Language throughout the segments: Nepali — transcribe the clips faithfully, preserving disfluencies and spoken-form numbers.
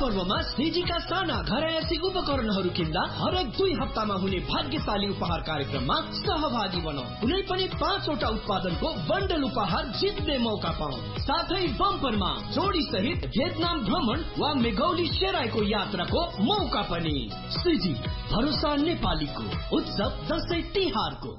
पर्वमा सिजीका साना घरयासी उपकरणहरू किन्दा हरेक दुई हप्तामा हुने भाग्यशाली उपहार कार्यक्रममा सहभागी बनौ। कुनै पनि पाँचवटा उत्पादनको बन्डल उपहार जित्ने मौका पाऊ। साथै बम्परमा जोडी सहित भियतनाम भ्रमण वा मेघौली सेराईको यात्राको मौका पनि। सिजी भरोसा नेपालीको उत्सव दशैं तिहारको।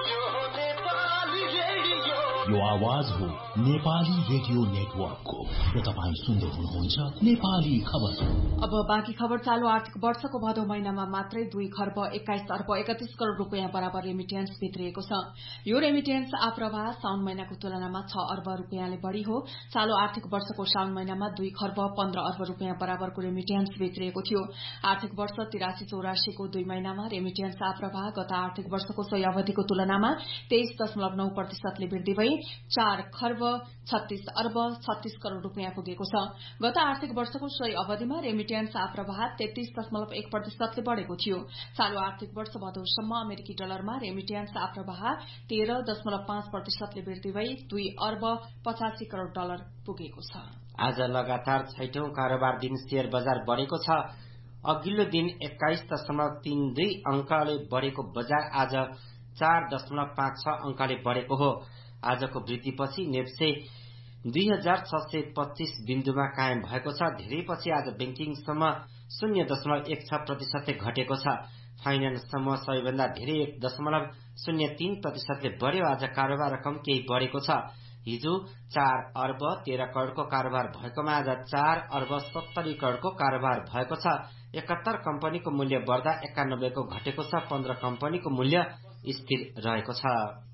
यो आवाज हो नेपाली रेडियो नेटवर्कको र तपाईं सुन्दै हुनुहुन्छ नेपाली खबर। अब बाँकी खबर। चालू आर्थिक वर्षको भदौ महिनामा मात्रै दुई खर्ब एक्काइस अर्ब एकतीस करोड़ रूपियाँ बराबर रेमिटेन्स भित्रिएको छ। यो रेमिटेन्स आप्रवाह साउन महिनाको तुलनामा छ अर्ब रूपियाँले बढ़ी हो। चालू आर्थिक वर्षको साउन महिनामा दुई खर्ब पन्ध्र अर्ब रूपियाँ बराबरको रेमिटेन्स भित्रिएको थियो। आर्थिक वर्ष तिरासी चौरासीको दुई महिनामा रेमिटेन्स आप्रवाह गत आर्थिक वर्षको सोही अवधिको तुलनामा तेइस दशमलव नौ प्रतिशतले वृद्धि भई चार खर्ब छत्तीस अर्ब छत्तीस करोड़ रूपियाँ पुगेको छ। गत आर्थिक वर्षको सोही अवधिमा रेमिटेन्स आप्रवाह तेत्तीस दशमलव एक प्रतिशतले बढ़ेको थियो। चालू आर्थिक वर्ष भदौसम्म अमेरिकी डलरमा रेमिटेन्स आप्रवाह तेह्र दशमलव पाँच प्रतिशतले वृद्धि भई दुई अर्ब पचासी करोड़ डलर पुगेको छ। आज लगातार छैटौं कारोबार दिन शेयर बजार बढ़ेको छ। अघिल्लो दिन एक्काइस दशमलव तीन दुई अंकले बढ़ेको बजार आज चार दशमलव पाँच छ अंकले बढ़ेको हो। आजको वृद्धिपछि नेप्से दुई हजार छ सय पच्चीस बिन्दुमा कायम भएको छ। धेरै पछि आज बैंकिङसम्म शून्य दशमलव एक छ प्रतिशतले घटेको छ। फाइनेन्ससम्म सबैभन्दा धेरै एक दशमलव शून्य तीन प्रतिशतले बढ़्यो। आज कारोबार रकम केही बढ़ेको छ। हिजो चार अर्ब तेह्र करोड़को कारोबार भएकोमा आज चार अर्ब सत्तरी करोड़को कारोबार भएको छ। एकहत्तर कम्पनीको मूल्य बढ़दा एकानब्बेको घटेको छ। पन्ध्र कम्पनीको मूल्य स्थिर रहेको छ।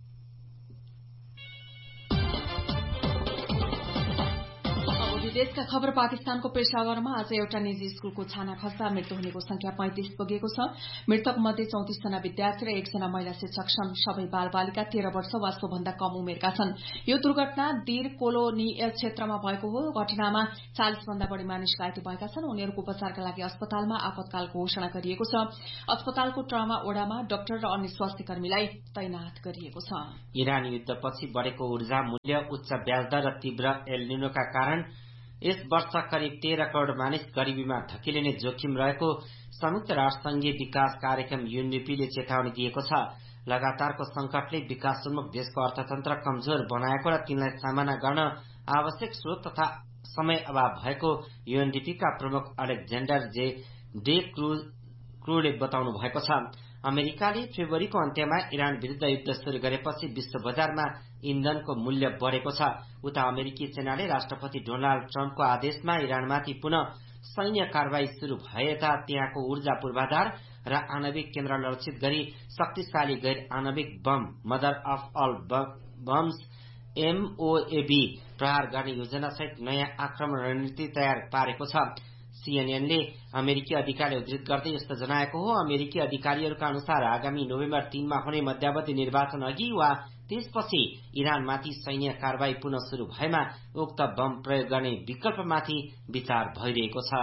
देशका खबर। पाकिस्तानको पेशावरमा आज एउटा निजी स्कूलको छाना खस्दा मृत्यु हुनेको संख्या पैंतिस पुगेको छ। मृतक मध्ये चौतिस जना विद्यार्थी र एकजना महिला शिक्षक छन्। सबै बाल बालिका तेह्र वर्ष वा सोभन्दा कम उमेरका छन्। यो दुर्घटना दीर कोलोनियल क्षेत्रमा भएको हो। घटनामा चालीस भन्दा बढ़ी मानिस घाइते भएका छन्। उनीहरूको उपचारका लागि अस्पतालमा आपतकाल घोषणा गरिएको छ। अस्पतालको ट्रमा ओडामा डाक्टर र अन्य स्वास्थ्य कर्मीलाई तैनाथ गरिएको छ। इरान युद्धपछि बढ़ेको ऊर्जा मूल्य, उच्च ब्याजदर र तीव्र एल निनोका कारण यस वर्ष करिब तेह्र करोड़ मानिस गरीबीमा धकिलिने जोखिम रहेको संयुक्त राष्ट्रसंघीय विकास कार्यक्रम यूएनडीपीले चेतावनी दिएको छ। लगातारको संकटले विकासोन्मुख देशको अर्थतन्त्र कमजोर बनाएको र तिनलाई सामना गर्न आवश्यक स्रोत तथा समय अभाव भएको यूएनडीपीका प्रमुख अलेक्जेन्डर जे डे क्रूले बताउनु भएको छ। अमेरिकाले फेब्रुअरीको अन्त्यमा इरान विरुद्ध युद्ध शुरू गरेपछि विश्व बजारमा इन्धनको मूल्य बढ़ेको छ। उता अमेरिकी सेनाले राष्ट्रपति डोनाल्ड ट्रम्पको आदेशमा इरानमाथि पुनः सैन्य कारवाही शुरू भए यता त्यहाँको ऊर्जा पूर्वाधार र आणविक केन्द्र लक्षित गरी शक्तिशाली गैर आणविक bomb mother of all bombs एमओएबी प्रहार गर्ने योजनासहित नयाँ आक्रमण रणनीति तयार पारेको छ। सीएनएनले अमेरिकी अधिकारीले उद्धृत गर्दै यस्तो जनाएको हो। अमेरिकी अधिकारीहरूका अनुसार आगामी नोभेम्बर तीनमा हुने मध्यावधि निर्वाचन अघि वा त्यसपछि इरानमाथि सैन्य कारवाही पुनः शुरू भएमा उक्त बम प्रयोग गर्ने विकल्पमाथि विचार भइरहेको छ।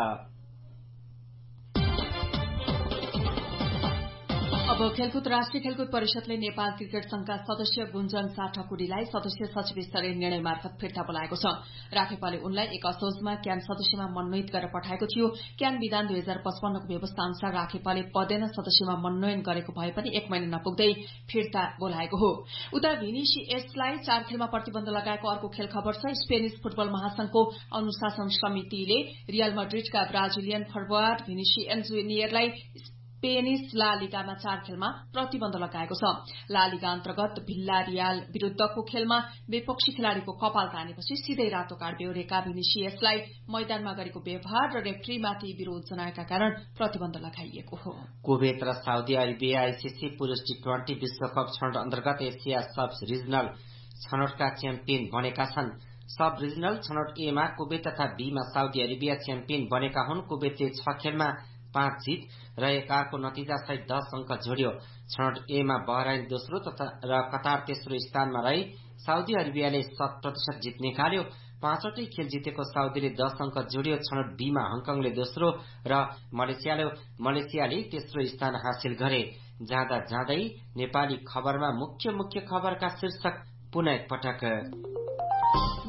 अब खेलकुद। राष्ट्रिय खेलकुद परिषदले नेपाल क्रिकेट संघका सदस्य गुञ्जन शाह ठकुरीलाई सदस्य सचिव स्तरीय निर्णय मार्फत फिर्ता बोलाएको छ। राखेपाले उनलाई एक असोजमा क्यान सदस्यमा मनोनित गरेर पठाएको थियो। क्यान विधान दुई हजार पचपन्नको व्यवस्था अनुसार राखेपाले पदेन सदस्यमा मनोनयन गरेको भए पनि एक महिना नपुग्दै फिर्ता बोलाएको हो। उता भिनिसियसलाई चार खेलमा प्रतिबन्ध लगाएको अर्को खेल खबर छ। स्पेनिश फुटबल महासंघको अनुशासन समितिले real मड्रिडका Brazilian forward भिनिसियस जुनियरलाई Spanish La लिगामा चार खेलमा प्रतिबन्ध लगाएको छ। ला लिगा अन्तर्गत भिल्लारियाल विरूद्धको खेलमा विपक्षी खेलाड़ीको कपाल तानेपछि सिधै रातो कार्ड बेहोरेका भिनिसियसलाई मैदानमा गरेको व्यवहार र रेफ्रीमाथि विरोध जनाएका कारण प्रतिबन्ध लगाइएको हो। कुवेत र साउदी अरेबिया आईसीसी पुरूष टी ट्वेन्टी विश्वकप छनौट अन्तर्गत एसिया सब रिजनल छनौटका च्याम्पियन बनेका छन्। सब रिजनल छनौट एमा कुवेत तथा बीमा साउदी अरेबिया च्याम्पियन बनेका हुन्। कुवेतले छ खेलमा पाँच जीत र एकारको नतिजा सहित दस अंक जोड्यो। छनौट एमा बहराइन दोस्रो तथा र कतार तेस्रो स्थानमा रही साउदी अरेबियाले शत प्रतिशत जित निकाल्यो। पाँचवटै खेल जितेको साउदीले दस अंक जोड्यो। छनौट बीमा हङकङले दोस्रो र मलेसियाले मलेसियाले तेस्रो स्थान हासिल गरे। जाँदा जाँदै नेपाली खबरमा मुख्य मुख्य खबरका शीर्षक पुनः पटक।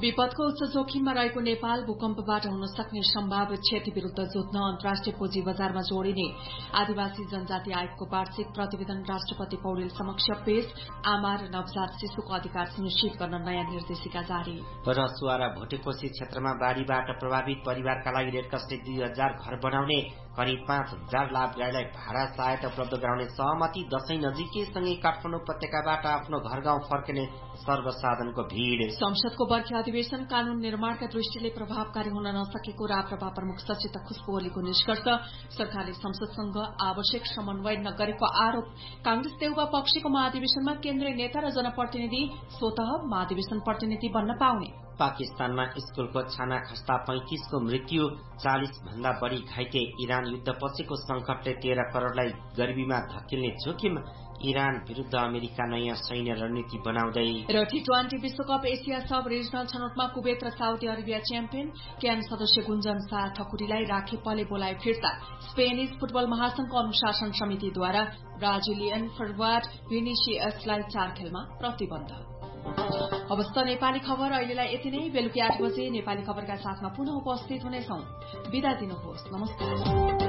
विपदको उच्च जोखिममा रहेको नेपाल भूकम्पबाट हुन सक्ने सम्भाव्य क्षति विरूद्ध जुझ्न अन्तर्राष्ट्रिय पुँजी बजारमा जोडिने आदिवासी जनजाति आयोगको वार्षिक प्रतिवेदन राष्ट्रपति पौडेल समक्ष पेश। आमा र नवजात शिशुको अधिकार सुनिश्चित गर्न नयाँ निर्देशिका जारी। रसुवा र भोटेकोशी क्षेत्रमा बाढ़ीबाट प्रभावित परिवारका लागि रेडक्रसले दुई हजार घर बनाउने, करिब पाँच हजार लाभग्राहीलाई भाडा सहायता उपलब्ध गराउने सहमति। दशैं नजिकैसँगै काठमाडौँ उपत्यकाबाट आफ्नो घर गाउँ फर्किने सर्वसाधारणको भीड़। संसदको बर्खे अधिवेशन कानून निर्माणका दृष्टिले प्रभावकारी हुन नसकेको राप्रपा प्रमुख सचेतक खुशबु ओलीको निष्कर्ष। सरकारले संसदसँग आवश्यक समन्वय नगरेको आरोप। कांग्रेस देउबा पक्षको महाधिवेशनमा केन्द्रीय नेता र जनप्रतिनिधि स्वत महाधिवेशन प्रतिनिधि बन्न पाउने। पाकिस्तानमा स्कूलको छाना खस्ता पैंतिसको मृत्यु, चालिस भन्दा बढ़ी घाइते। इरान युद्धपछिको संकटले तेह्र करोड़लाई गरिबीमा धकेल्ने जोखिम। इरान विरूद्ध अमेरिका नयाँ सैन्य रणनीति बनाउँदै। र टी ट्वेन्टी विश्वकप एसिया सब रिजनल छनौटमा कुवेत र साउदी अरेबिया च्याम्पियन। क्यान सदस्य गुन्जन शाह ठकुरीलाई राखेपले बोलाए फिर्ता। स्पेनिश फुटबल महासंघको अनुशासन समितिद्वारा ब्राजिलियन फरवार्ड भिनिसियसलाई चार खेलमा प्रतिबन्ध। अवस्था नेपाली खबर अहिलेलाई यति नै। बेलुकी आठ बजे नेपाली खबरका साथमा पुनः उपस्थित हुनेछौं। बिदा दिनुहोस्। नमस्कार।